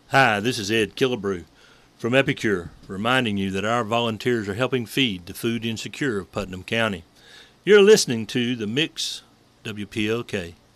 Hi, this is Ed Killebrew from Epicure, reminding you that our volunteers are helping feed the food insecure of Putnam County. You're listening to The Mix, WPLK.